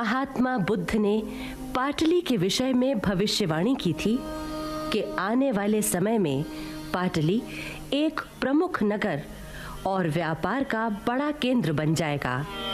महात्मा बुद्ध ने पाटली के विषय में भविष्यवाणी की थी कि आने वाले समय में पाटली एक प्रमुख नगर और व्यापार का बड़ा केंद्र बन जाएगा।